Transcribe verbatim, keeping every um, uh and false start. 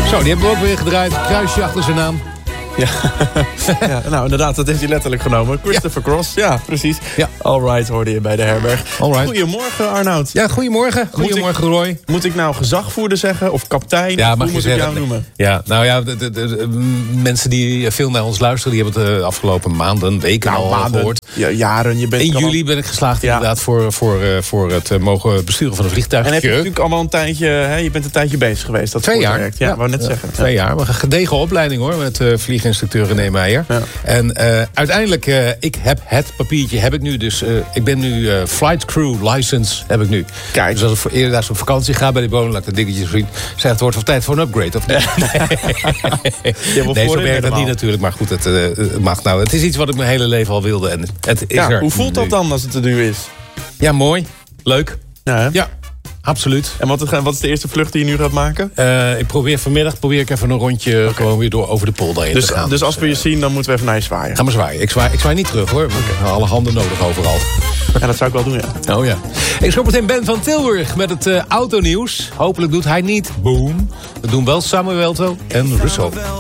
Zo, die hebben we ook weer gedraaid. Kruisje achter zijn naam. Ja. ja, nou inderdaad, dat heeft hij letterlijk genomen. Christopher ja. Cross, ja, precies. Ja. Alright, hoorde je bij de herberg. Alright. Goedemorgen, Arnoud. Ja, goedemorgen. Goedemorgen, moet ik, Roy. Moet ik nou gezagvoerder zeggen of kaptein? Ja, of mag hoe moet je ik zeggen, jou noemen? Ja, nou ja, de, de, de, de mensen die veel naar ons luisteren, die hebben het de afgelopen maanden, weken nou, al maanden, gehoord. Ja, jaren. Je bent In allemaal... juli ben ik geslaagd ja. inderdaad voor, voor, uh, voor het uh, mogen besturen van een vliegtuig. En heb je natuurlijk allemaal een tijdje, hè, je bent een tijdje bezig geweest. Dat Twee jaar. Ja, ja, wou net zeggen. Twee ja. jaar. Maar een gedegen opleiding hoor, met uh, vlieginstructeur René Meijer. Ja. En uh, uiteindelijk, uh, ik heb het papiertje, heb ik nu dus, uh, ik ben nu uh, flight crew license, heb ik nu. Kijk. Dus als ik voor eerder op vakantie ga bij de bonen, laat ik de dingetjes zien. Zeg, het wordt wel tijd voor een upgrade, of niet? Nee, nee zo werkt dat niet natuurlijk, maar goed, het uh, mag nou. Het is iets wat ik mijn hele leven al wilde en het is ja, er. Hoe voelt dat dan als het er nu is? Ja, mooi. Leuk. Ja, hè? Ja. Absoluut. En wat, wat is de eerste vlucht die je nu gaat maken? Uh, ik probeer vanmiddag probeer ik even een rondje okay. gewoon weer door over de polder heen dus, te gaan. Dus als we je zien, dan moeten we even naar je zwaaien. Ga maar zwaaien. Ik zwaai, ik zwaai niet terug hoor. Okay. Alle handen nodig overal. Ja, dat zou ik wel doen, ja. Oh ja. Ik schop meteen Ben van Tilburg met het uh, autonieuws. Hopelijk doet hij niet boom. Dat doen wel Samuel en Russo.